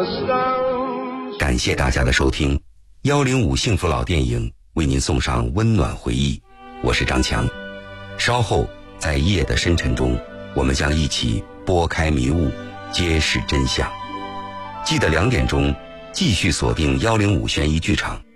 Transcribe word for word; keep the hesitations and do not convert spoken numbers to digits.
感谢大家的收听，幺零五幸福老电影为您送上温暖回忆，我是张强。稍后在夜的深沉中，我们将一起拨开迷雾，揭示真相。记得两点钟继续锁定幺零五悬疑剧场。